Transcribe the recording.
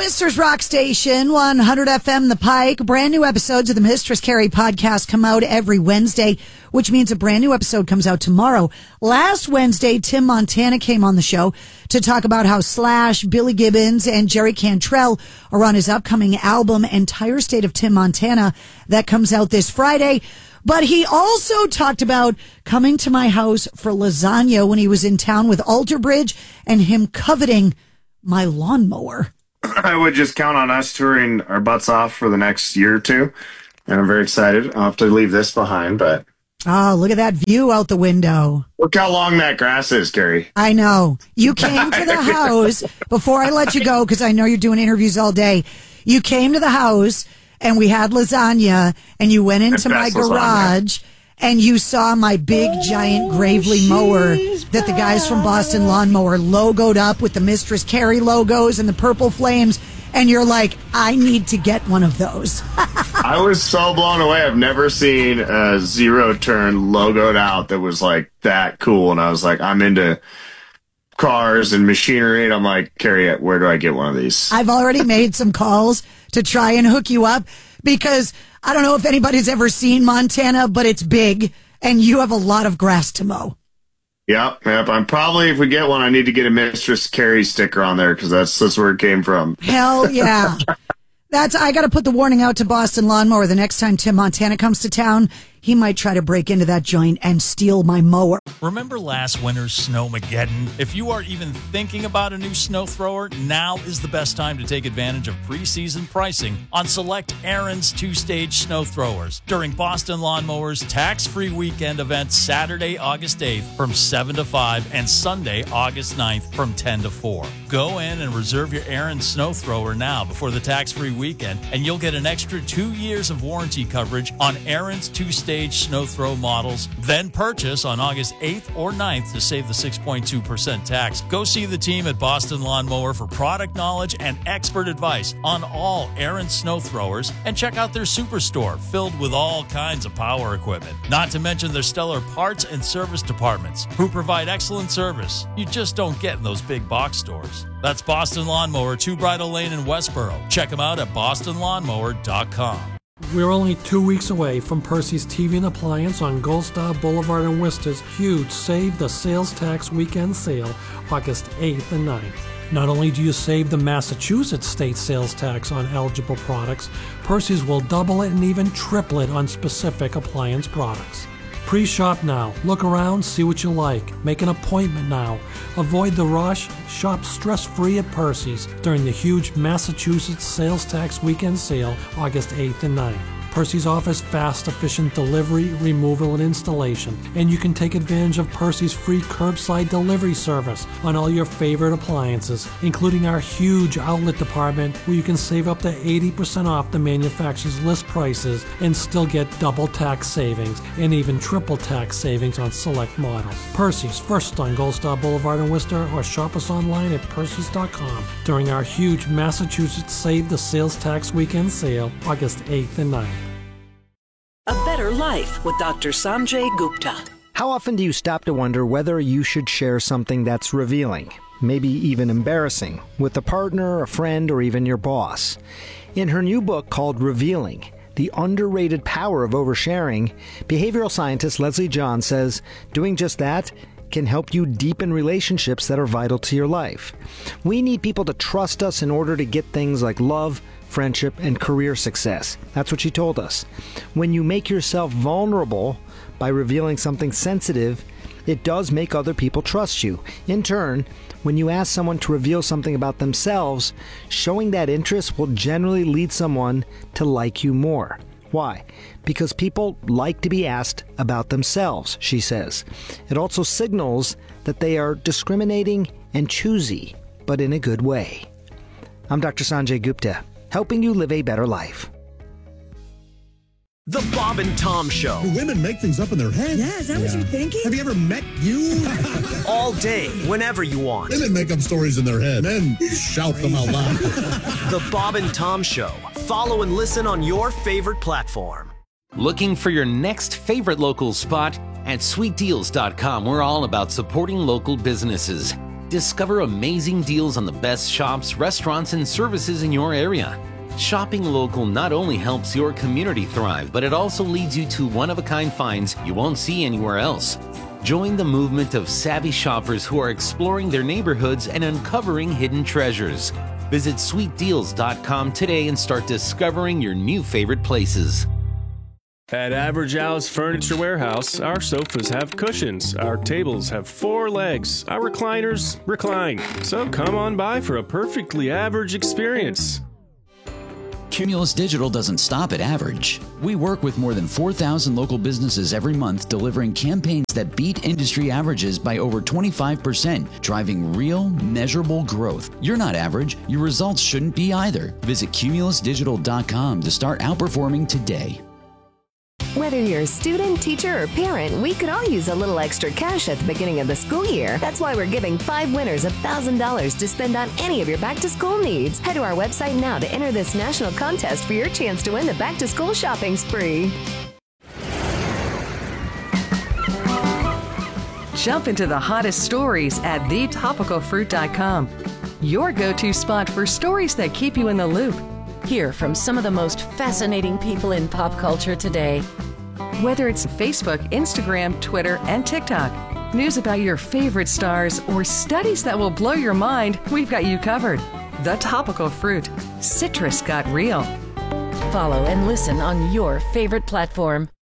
Mistress Rock Station, 100 FM The Pike. Brand new episodes of the Mistress Carrie podcast come out every Wednesday, which means a brand new episode comes out tomorrow. Last Wednesday, Tim Montana came on the show to talk about how Slash, Billy Gibbons, and Jerry Cantrell are on his upcoming album, Entire State of Tim Montana, that comes out this Friday. But he also talked about coming to my house for lasagna when he was in town with Alter Bridge and him coveting my lawnmower. I would just count on us touring our butts off for the next year or two. And I'm very excited. I'll have to leave this behind, but... Oh, look at that view out the window. Look how long that grass is, Gary. I know. You came to the house before I let you go, because I know you're doing interviews all day. You came to the house, and we had lasagna, and you went into my garage, and you saw my big, giant Gravely mower that the guys from Boston Lawnmower logoed up with the Mistress Carrie logos and the purple flames. And you're like, I need to get one of those. I was so blown away. I've never seen a zero turn logoed out that was like that cool. And I was like, I'm into cars and machinery. And I'm like, Carrie, where do I get one of these? I've already made some calls to try and hook you up because I don't know if anybody's ever seen Montana, but it's big and you have a lot of grass to mow. Yep. I'm probably, if we get one, I need to get a Mistress Carrie sticker on there because that's where it came from. Hell yeah. I got to put the warning out to Boston Lawnmower. The next time Tim Montana comes to town, he might try to break into that joint and steal my mower. Remember last winter's Snowmageddon? If you are even thinking about a new snow thrower, now is the best time to take advantage of preseason pricing on select Aaron's two-stage snow throwers during Boston Lawnmower's tax-free weekend event Saturday, August 8th from 7 to 5 and Sunday, August 9th from 10 to 4. Go in and reserve your Aaron's snow thrower now before the tax-free weekend, and you'll get an extra 2 years of warranty coverage on Aaron's two-stage snow throw models. Then purchase on August 8th or 9th to save the 6.2% tax. Go see the team at Boston Lawnmower for product knowledge and expert advice on all Aaron's snow throwers, and check out their superstore filled with all kinds of power equipment. Not to mention their stellar parts and service departments who provide excellent service you just don't get in those big box stores. That's Boston Lawnmower, 2 Bridle Lane in Westboro. Check them out at bostonlawnmower.com. We're only 2 weeks away from Percy's TV and Appliance on Gold Star Boulevard in Worcester's huge Save the Sales Tax Weekend Sale, August 8th and 9th. Not only do you save the Massachusetts state sales tax on eligible products, Percy's will double it and even triple it on specific appliance products. Pre-shop now. Look around, see what you like. Make an appointment now. Avoid the rush. Shop stress-free at Percy's during the huge Massachusetts Sales Tax Weekend Sale, August 8th and 9th. Percy's offers fast, efficient delivery, removal, and installation. And you can take advantage of Percy's free curbside delivery service on all your favorite appliances, including our huge outlet department where you can save up to 80% off the manufacturer's list prices and still get double tax savings and even triple tax savings on select models. Percy's, first on Gold Star Boulevard in Worcester, or shop us online at Percy's.com during our huge Massachusetts Save the Sales Tax Weekend Sale, August 8th and 9th. A Better Life with Dr. Sanjay Gupta. How often do you stop to wonder whether you should share something that's revealing, maybe even embarrassing, with a partner, a friend, or even your boss? In her new book called Revealing, The Underrated Power of Oversharing, behavioral scientist Leslie John says doing just that can help you deepen relationships that are vital to your life. We need people to trust us in order to get things like love, friendship, and career success. That's what she told us. When you make yourself vulnerable by revealing something sensitive, it does make other people trust you. In turn, when you ask someone to reveal something about themselves, showing that interest will generally lead someone to like you more. Why? Because people like to be asked about themselves, she says. It also signals that they are discriminating and choosy, but in a good way. I'm Dr. Sanjay Gupta, helping you live a better life. The Bob and Tom Show. Do women make things up in their head? Yeah, is that what you're thinking? Have you ever met you? All day, whenever you want. Women make up stories in their head. Men shout them out loud. The Bob and Tom Show. Follow and listen on your favorite platform. Looking for your next favorite local spot? At sweetdeals.com, we're all about supporting local businesses. Discover amazing deals on the best shops, restaurants, and services in your area. Shopping local not only helps your community thrive, but it also leads you to one-of-a-kind finds you won't see anywhere else. Join the movement of savvy shoppers who are exploring their neighborhoods and uncovering hidden treasures. Visit sweetdeals.com today and start discovering your new favorite places. At Average Al's Furniture Warehouse, our sofas have cushions, our tables have 4 legs, our recliners recline. So come on by for a perfectly average experience. Cumulus Digital doesn't stop at average. We work with more than 4,000 local businesses every month, delivering campaigns that beat industry averages by over 25%, driving real, measurable growth. You're not average. Your results shouldn't be either. Visit cumulusdigital.com to start outperforming today. Whether you're a student, teacher, or parent, we could all use a little extra cash at the beginning of the school year. That's why we're giving 5 winners $1,000 to spend on any of your back-to-school needs. Head to our website now to enter this national contest for your chance to win the back-to-school shopping spree. Jump into the hottest stories at thetopicalfruit.com. Your go-to spot for stories that keep you in the loop. Hear from some of the most fascinating people in pop culture today. Whether it's Facebook, Instagram, Twitter, and TikTok, news about your favorite stars, or studies that will blow your mind, we've got you covered. The Topical Fruit. Citrus got real. Follow and listen on your favorite platform.